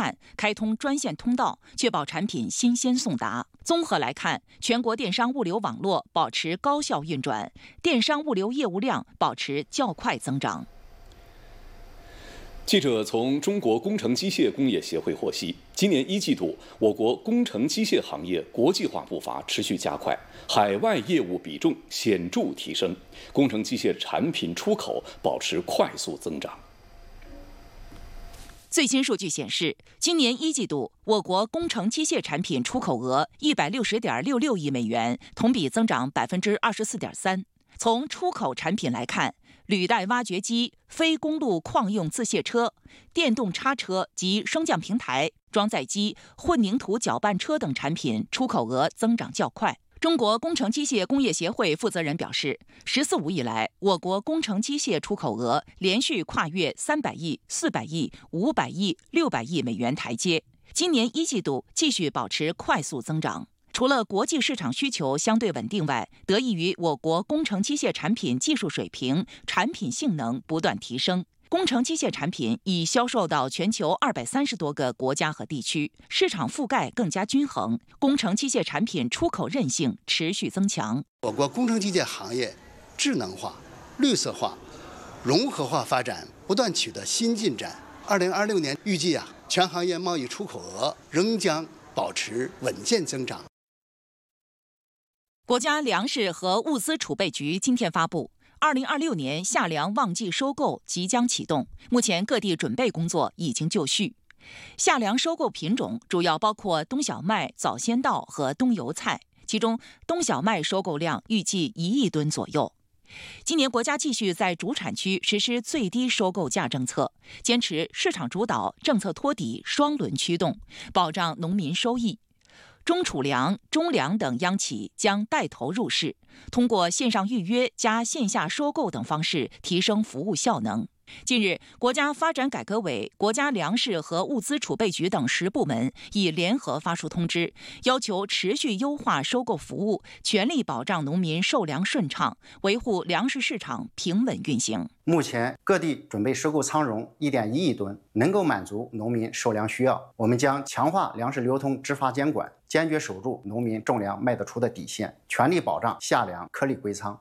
慢，开通专线通道，确保产品新鲜送达。综合来看，全国电商物流网络保持高效运转，电商物流业务量保持较快增长。 记者从中国工程机械工业协会获悉，今年1季度，我国工程机械行业国际化步伐持续加快，海外业务比重显著提升，工程机械产品出口保持快速增长。 最新数据显示，今年1季度，我国工程机械产品出口额160.66亿美元，同比增长24.3%。从出口产品来看，履带挖掘机、非公路矿用自卸车、电动叉车及升降平台、装载机、混凝土搅拌车等产品出口额增长较快。中国工程机械工业协会负责人表示，“14·5”以来，我国工程机械出口额连续跨越300亿、400亿、500亿、600亿美元台阶，今年1季度继续保持快速增长。除了国际市场需求相对稳定外，得益于我国工程机械产品技术水平、产品性能不断提升，工程机械产品已销售到全球230多个国家和地区，市场覆盖更加均衡，工程机械产品出口韧性持续增强。 我国工程机械行业智能化、绿色化、融合化发展不断取得新进展。2026年预计全行业贸易出口额仍将保持稳健增长。 国家粮食和物资储备局今天发布，2026年夏粮旺季收购即将启动，目前各地准备工作已经就绪。夏粮收购品种主要包括冬小麦、早先稻和冬油菜，其中冬小麦收购量预计1亿吨左右。今年国家继续在主产区实施最低收购价政策，坚持市场主导、政策托底双轮驱动，保障农民收益。中储粮、中粮等央企将带头入市，通过线上预约加线下收购等方式提升服务效能。近日，国家发展改革委、国家粮食和物资储备局等10部门已联合发出通知，要求持续优化收购服务，全力保障农民售粮顺畅，维护粮食市场平稳运行。 目前各地准备收购仓容1.1亿吨，能够满足农民售粮需要。我们将强化粮食流通执法监管，坚决守住农民种粮卖得出的底线，全力保障夏粮颗粒归仓。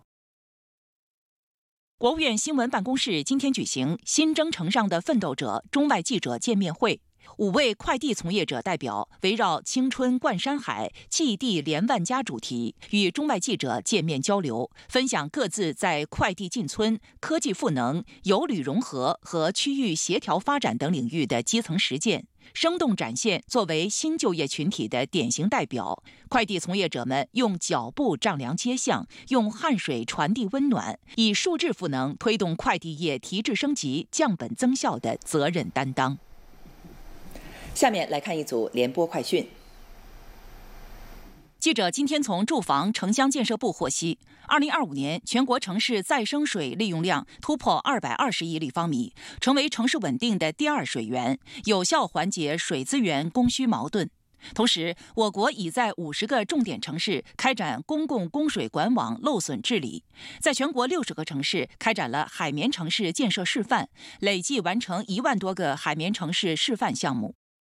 国务院新闻办公室今天举行新征程上的奋斗者中外记者见面会，5位快递从业者代表围绕青春贯山海、寄递连万家主题，与中外记者见面交流，分享各自在快递进村、科技赋能、有旅融合和区域协调发展等领域的基层实践，生动展现作为新就业群体的典型代表，快递从业者们用脚步丈量街巷，用汗水传递温暖，以数字赋能推动快递业提质升级、降本增效的责任担当。 下面来看一组联播快讯。 记者今天从住房城乡建设部获悉，2025年全国城市再生水利用量突破220亿立方米，成为城市稳定的第2水源，有效缓解水资源供需矛盾。同时，我国已在50个重点城市开展公共供水管网漏损治理，在全国60个城市开展了海绵城市建设示范，累计完成1万多个海绵城市示范项目。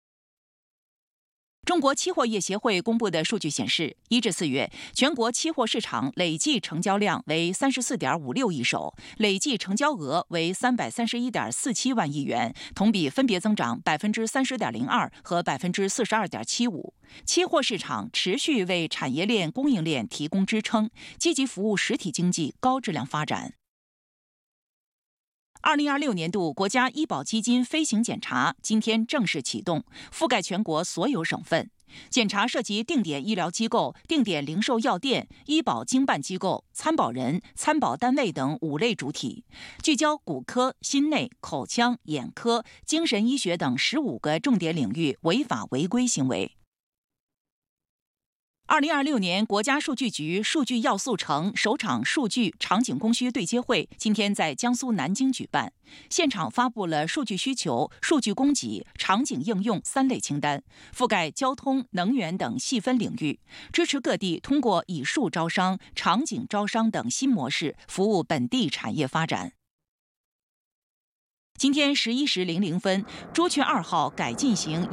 中国期货业协会公布的数据显示，1至4月，全国期货市场累计成交量为34.56亿手，累计成交额为331.47万亿元，同比分别增长30.02%和42.75%。期货市场持续为产业链、供应链提供支撑，积极服务实体经济高质量发展。2026年度国家医保基金飞行检查今天正式启动，覆盖全国所有省份。检查涉及定点医疗机构、定点零售药店、医保经办机构、参保人、参保单位等5类主体，聚焦骨科、心内、口腔、眼科、精神医学等15个重点领域违法违规行为。2026年国家数据局数据要素城首场数据场景供需对接会今天在江苏南京举办，现场发布了数据需求、数据供给、场景应用3类清单，覆盖交通、能源等细分领域，支持各地通过以数招商、场景招商等新模式服务本地产业发展。今天11时00分，朱雀2号改进型